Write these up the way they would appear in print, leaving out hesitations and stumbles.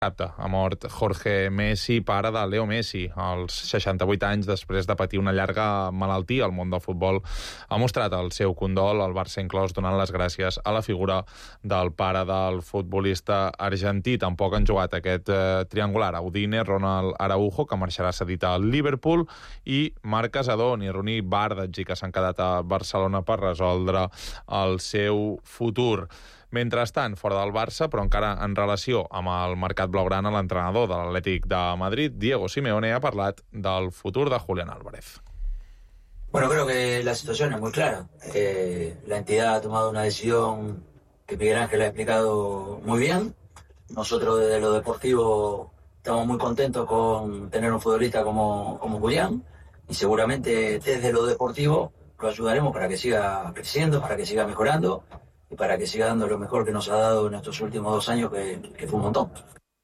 Ha mort Jorge Messi, pare de Leo Messi, als 68 anys després de patir una llarga malaltia. El món del futbol ha mostrat el seu condol, el Barça inclòs, donant les gràcies a la figura del pare del futbolista argentí. Tampoc han jugat aquest triangular Udine, Ronald Araujo, que marxarà cedit al Liverpool, i Marc Casadón i Rooney Bardghji, que s'han quedat a Barcelona per resoldre el seu futur. Mentrestant, fora del Barça, però encara en relació amb el mercat blaugrana, l'entrenador de l'Atlètic de Madrid, Diego Simeone, ha parlat del futur de Julián Álvarez. Bueno, creo que la situación es muy clara. La entidad ha tomado una decisión que Miguel Ángel ha explicado muy bien. Nosotros desde lo deportivo estamos muy contentos con tener un futbolista como Julián, y seguramente desde lo deportivo lo ayudaremos para que siga creciendo, para que siga mejorando y para que siga dando lo mejor que nos ha dado en estos últimos 2 años, que fue un montón.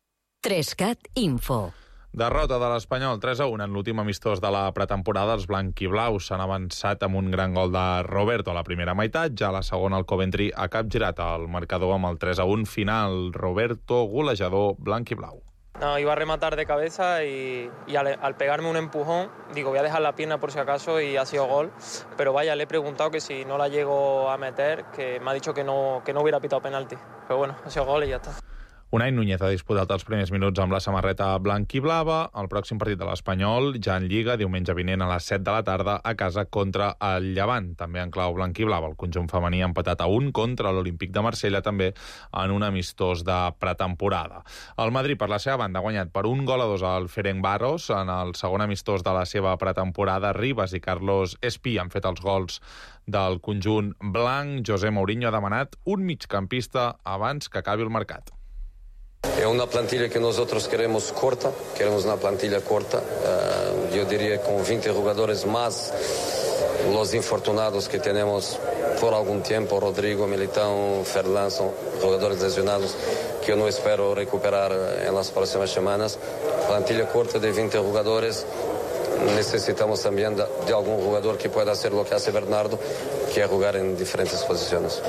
3CAT Info. Derrota de l'Espanyol 3-1 en l'últim amistós de la pretemporada. Els blanquiblaus s'han avançat amb un gran gol de Roberto a la primera meitat. Ja a la segona, el Coventry ha capgirat el marcador amb el 3-1 final. Roberto, golejador blanquiblau. No, iba a rematar de cabeza y al pegarme un empujón, digo, voy a dejar la pierna por si acaso, y ha sido gol. Pero vaya, le he preguntado que si no la llego a meter, que me ha dicho que no hubiera pitado penalti. Pero bueno, ha sido gol y ya está. Unai Núñez ha disputat els primers minuts amb la samarreta blanc-i-blava. El pròxim partit de l'Espanyol, ja en Lliga, diumenge vinent a les 7 de la tarda, a casa contra el Llevant, també en clau blanc-i-blava. El conjunt femení ha empatat a 1 contra l'Olímpic de Marsella, també en un amistós de pretemporada. El Madrid, per la seva banda, ha guanyat per 1-2 al Ferencváros. En el segon amistós de la seva pretemporada, Ribas i Carlos Espí han fet els gols del conjunt blanc. José Mourinho ha demanat un migcampista abans que acabi el mercat. Es una plantilla que nosotros queremos corta, queremos una plantilla corta, yo diría con 20 jugadores más los infortunados que tenemos por algún tiempo, Rodrigo, Militão, Ferland, son jugadores lesionados que yo no espero recuperar en las próximas semanas. Plantilla corta de 20 jugadores, necesitamos también de algún jugador que pueda hacer lo que hace Bernardo, que es jugar en diferentes posiciones.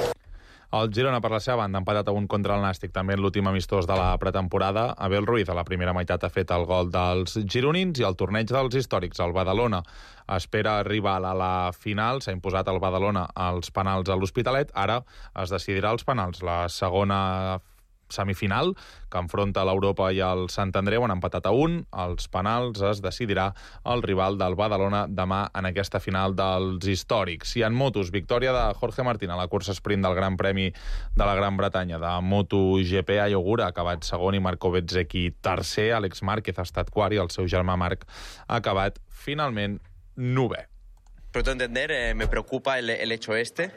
El Girona, per la seva banda, ha empatat a 1 contra el Nàstic, també en l'últim amistós de la pretemporada. Abel Ruiz, a la primera meitat, ha fet el gol dels gironins, i el torneig dels històrics, el Badalona, espera rival a la final. S'ha imposat el Badalona als penals a l'Hospitalet. Ara es decidirà els penals. La segona semifinal, que enfronta l'Europa i el Sant Andreu, han empatat a 1. Els penals es decidirà el rival del Badalona demà en aquesta final dels històrics. I en motos, victòria de Jorge Martín a la cursa sprint del Gran Premi de la Gran Bretanya de MotoGP. A Ogura ha acabat segon i Marco Bezzecchi tercer. Àlex Márquez ha estat quart i el seu germà Marc ha acabat finalment novè. Pronto entender, me preocupa el hecho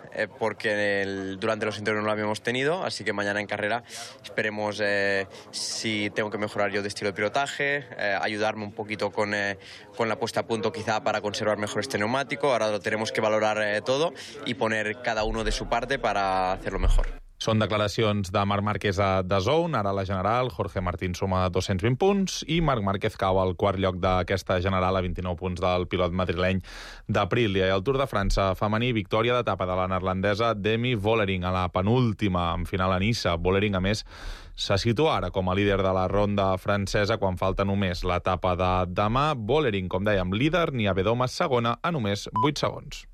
porque durante los entrenos no lo habíamos tenido, así que mañana en carrera esperemos si tengo que mejorar yo de estilo de pilotaje, ayudarme un poquito con la puesta a punto quizá para conservar mejor este neumático. Ahora lo tenemos que valorar todo y poner cada uno de su parte para hacerlo mejor. Són declaracions de Marc Márquez a DAZN. Ara la general, Jorge Martín suma 220 punts i Marc Márquez cau al quart lloc d'aquesta general a 29 punts del pilot madrileny d'Aprilia. I al Tour de França femení, victòria d'etapa de la neerlandesa Demi Vollering a la penúltima, en final a Niça. Vollering, a més, se situa ara com a líder de la ronda francesa quan falta només l'etapa de demà. Vollering, com dèiem, líder, Nievedomas segona a només 8 segons.